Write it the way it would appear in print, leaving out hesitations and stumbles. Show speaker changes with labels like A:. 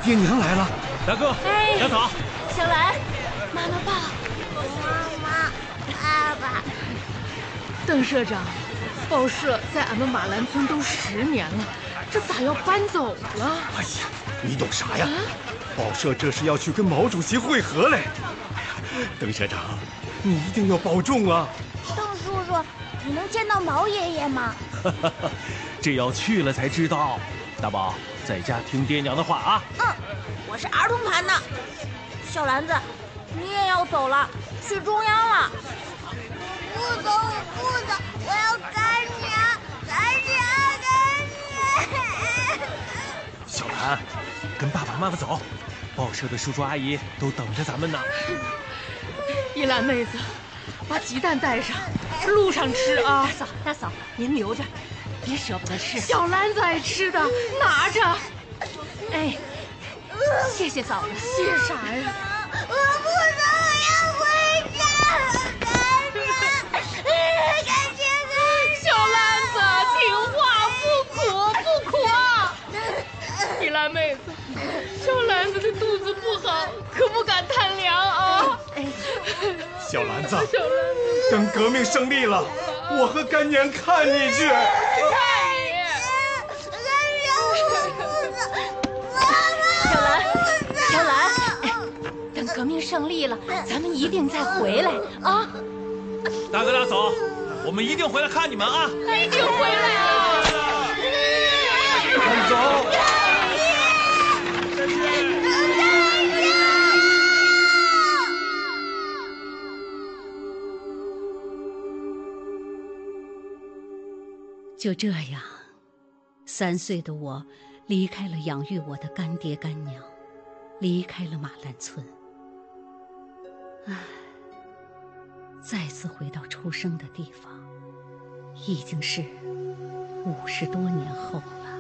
A: 爹娘来了，
B: 大哥，
C: 哎，
B: 小草，
C: 小兰，妈妈抱。
D: 妈妈，爸爸。
C: 邓社长，报社在俺们马兰村都10年了，这咋要搬走了？
A: 哎呀，你懂啥呀？报社这是要去跟毛主席会合嘞。哎呀，邓社长，你一定要保重啊！
D: 邓叔叔，你能见到毛爷爷吗？
B: 这要去了才知道。大宝，在家听爹娘的话啊。
D: 我是儿童团的。小兰子，你也要走了，去中央了。我不走，我不走，我要赶你，赶你。
B: 小兰，跟爸爸妈妈走，报社的叔叔阿姨都等着咱们呢。
C: 依兰妹子，把鸡蛋带上，路上吃啊。
E: 大嫂，您留着，别舍不得吃。
C: 小兰子爱吃的，拿着。
E: 哎，谢谢嫂子。
C: 谢啥呀？
D: 我不走，我要回家。赶紧！
C: 小兰子，听话，不哭。依兰妹子，小兰子的肚子不好，可不敢贪凉啊。
A: 小兰子，
C: 小兰子，
A: 等革命胜利了，我和干娘看你去。
E: 小兰，等革命胜利了，咱们一定再回来啊！
B: 大哥大嫂，我们一定回来看你们啊！
C: 一定回来啊！
A: 快走！
F: 就这样，3岁的我离开了养育我的干爹干娘，离开了马兰村。唉，再次回到出生的地方，已经是50多年后了。